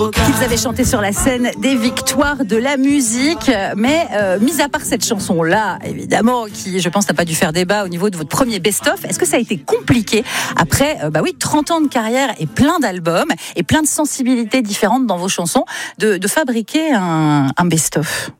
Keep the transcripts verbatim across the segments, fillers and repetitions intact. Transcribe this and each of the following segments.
Qu'ils avaient chanté sur la scène des victoires de la musique, mais euh, mis à part cette chanson-là, évidemment, qui je pense n'a pas dû faire débat au niveau de votre premier best-of, est-ce que ça a été compliqué après euh, bah oui, trente ans de carrière et plein d'albums et plein de sensibilités différentes dans vos chansons, de, de fabriquer un, un best-of?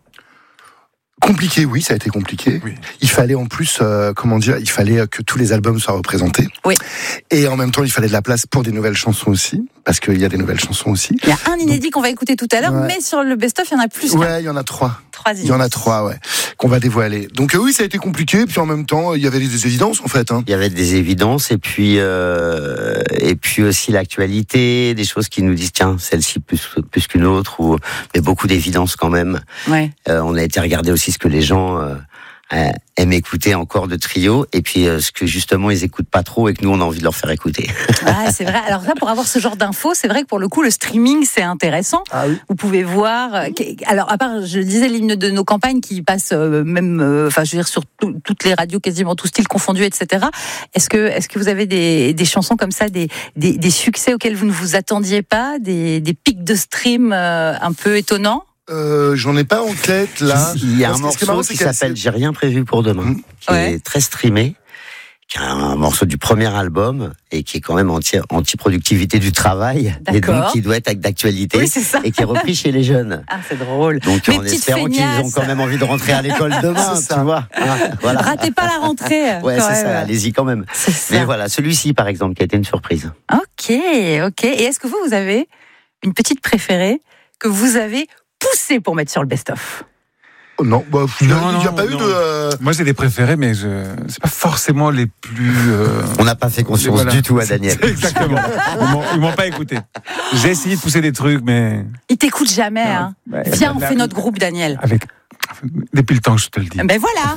Compliqué, oui, ça a été compliqué. Oui. Il fallait en plus, euh, comment dire, il fallait que tous les albums soient représentés. Oui. Et en même temps, il fallait de la place pour des nouvelles chansons aussi, parce qu'il y a des nouvelles chansons aussi. Il y a un inédit Donc, qu'on va écouter tout à l'heure, ouais. mais sur le best-of, il y en a plus. Ouais, il y en a trois. Trois il y en a trois, ouais, qu'on va dévoiler. Donc euh, oui, ça a été compliqué, puis en même temps, il y avait des évidences en fait. Hein. Il y avait des évidences, et puis euh, et puis aussi l'actualité, des choses qui nous disent tiens, celle-ci plus plus qu'une autre, ou mais beaucoup d'évidences quand même. Ouais. Euh, on a été regarder aussi ce que les gens euh, aiment écouter encore de Trio, et puis euh, ce que justement ils écoutent pas trop et que nous on a envie de leur faire écouter. Ah, c'est vrai. Alors là, pour avoir ce genre d'infos, c'est vrai que pour le coup, le streaming, c'est intéressant. Ah oui. Vous pouvez voir. Alors, à part, je disais, l'hymne de nos campagnes qui passe euh, même, euh, enfin, je veux dire, sur tout, toutes les radios, quasiment tous styles confondus, et cetera. Est-ce que, est-ce que vous avez des, des chansons comme ça, des, des, des succès auxquels vous ne vous attendiez pas, des, des pics de stream euh, un peu étonnants? Euh, j'en ai pas en tête là. Il y a un Parce que ce qui est morceau marrant, qui c'est qu'elle- s'appelle J'ai rien prévu pour demain, Mmh. qui Ouais. est très streamé, qui est un morceau du premier album et qui est quand même anti anti-productivité du travail, et D'accord. donc qui doit être d'actualité, Oui, c'est ça. et qui est repris chez les jeunes. Ah, c'est drôle. Donc Mes en petites espérant qu'ils feignasses. ont quand même envie de rentrer à l'école demain, C'est ça. tu vois. Ah, voilà. Ratez pas la rentrée. Ouais, quand c'est même. ça, allez-y quand même. C'est ça. Mais voilà, celui-ci par exemple, qui a été une surprise. Ok, ok. Et est-ce que vous, vous avez une petite préférée que vous avez poussée pour mettre sur le best-of? Oh, non, bah, il n'y a, Non, il y a non, pas eu non. de. euh, Moi, j'ai des préférés, mais je... c'est pas forcément les plus. euh, On n'a pas fait confiance voilà. du tout à Daniel. Exactement. Ils m'ont- Ils m'ont pas écouté. J'ai essayé de pousser des trucs, mais Il t'écoute jamais, hein. Ouais. Viens, on La- fait notre groupe, Daniel. avec depuis le temps que je te le dis. Ben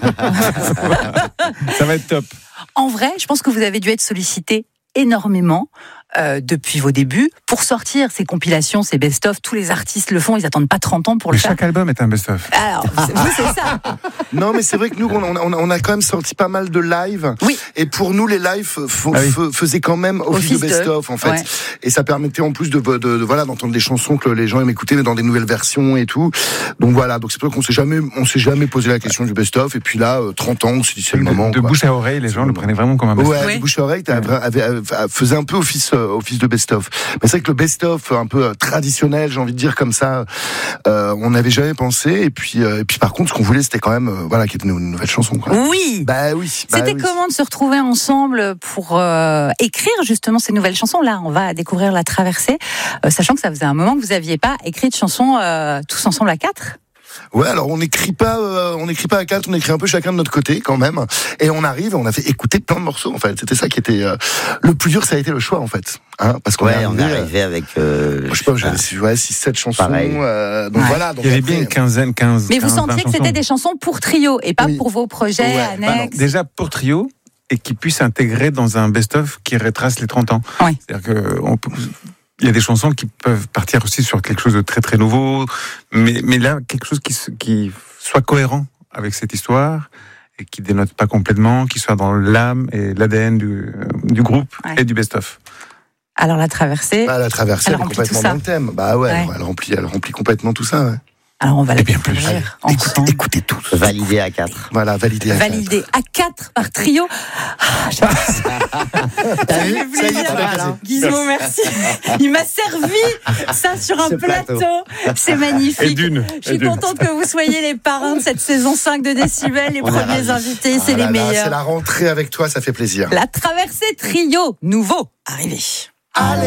voilà. Ça va être top. En vrai, je pense que vous avez dû être sollicité énormément euh, depuis vos débuts pour sortir ces compilations, ces best-of. Tous les artistes le font, ils attendent pas trente ans pour Mais le faire. chaque album est un best-of. Alors, c'est- vous, c'est ça. Non, mais c'est vrai que nous, on a, on a- on a quand même sorti pas mal de lives. Oui. Et pour nous, les lives f- Ah oui. f- faisaient quand même office, Office de de- best-of, en fait. ouais. Et ça permettait en plus de, de, de- de- voilà, d'entendre des chansons que les gens aiment écouter, mais dans des nouvelles versions et tout. Donc voilà. Donc c'est pour ça qu'on s'est jamais, on s'est jamais posé la question du best-of. Et puis là, euh, trente ans, on s'est dit c'est le De, moment. de quoi. bouche à oreille, les gens le prenaient vraiment comme un best-of. Ouais, Oui. le bouche à oreille, t'as- avait- avait- faisait un peu office, euh, office de best-of. Mais c'est vrai que le best-of, un peu euh, traditionnel, j'ai envie de dire comme ça, euh, on n'avait jamais pensé. Et puis, euh, et puis par contre, ce qu'on voulait, c'était quand même, euh, voilà, qu'il y ait une, une nouvelle chanson. Quoi. Oui. Bah oui. bah C'était oui. comment de se retrouver ensemble pour euh, écrire justement ces nouvelles chansons? Là, on va découvrir La Traversée, euh, sachant que ça faisait un moment que vous n'aviez pas écrit de chansons euh, tous ensemble à quatre. Ouais, alors on n'écrit pas, euh, on n'écrit pas à quatre, on écrit un peu chacun de notre côté quand même. Et on arrive, on a fait écouter plein de morceaux. En fait, c'était ça qui était euh, le plus dur, ça a été le choix en fait, hein, parce qu'on Ouais, est on arrivé, est arrivé avec. Euh, euh, je sais pas, j'avais ouais, six sept chansons. Pareil. Euh, donc Ouais. voilà. Donc Il y avait après, bien une quinzaine, quinze. Mais vous quinze, vingt sentiez que chansons. c'était des chansons pour Trio et pas Oui. pour vos projets Ouais, bah non. annexes. Déjà pour Trio, et qui puisse s'intégrer dans un best-of qui retrace les trente ans. Ouais. C'est-à-dire que on peut- il y a des chansons qui peuvent partir aussi sur quelque chose de très très nouveau, mais, mais là, quelque chose qui, se- qui soit cohérent avec cette histoire et qui dénote pas complètement, qui soit dans l'âme et l'A D N du, du groupe Ouais. et du best-of. Alors La Traversée. bah, la traversée, Elle elle est remplit complètement tout ça. dans le thème. Bah ouais, Ouais. elle remplit, elle remplit complètement tout ça. Ouais. Alors on va la Et bien plus. découvrir Écoutez, ensemble. écoutez tout. validé à quatre. Voilà, validé. à quatre. Validé à quatre par Trio. Ah, j'adore ça. T'as Ça vu fait Ça y est, plaisir. t'as pas mal, hein. Gizmo, merci. Il m'a servi ça sur un Ce plateau. plateau. C'est magnifique. Et d'une. Je suis Et d'une. contente que vous soyez les parrains de cette saison cinq de Décibel, les On est premiers ravis. invités, c'est Ah les là là, meilleurs. C'est la rentrée avec toi, ça fait plaisir. La Traversée Trio, nouveau, arrivé. Allez.